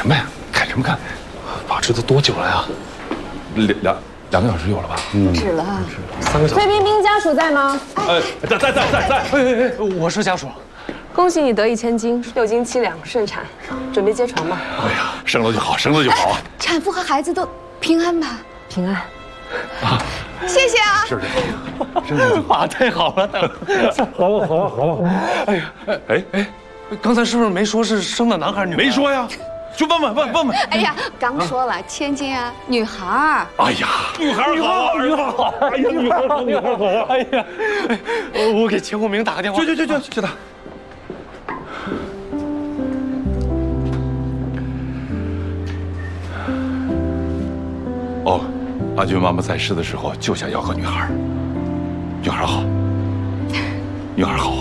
什么呀？看什么看？把持的多久了呀？两个小时有了吧？ 不止了 ，3个小时。 崔冰冰家属在吗？ 在。我是家属。 恭喜你得意千金，6经7两，顺产，准备接床吧。 哎呀，生了就好，生了就好啊！ 产妇和孩子都平安吧？ 平安。 啊，谢谢啊！ 是的，生了就好，太好了，好了。哎呀，哎，刚才是不是没说是生的男孩女孩？没说呀，就问。 哎呀，刚说了，千金啊，女孩儿。 哎呀，女孩好，哎呀，女孩好，哎呀，我给钱国明打个电话。去打。哦，阿军妈妈在世的时候就想要个女孩，女孩好，女孩好。